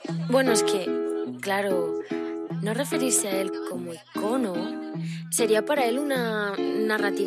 Bueno, es que, claro, no referirse a él como icono sería para él una narrativa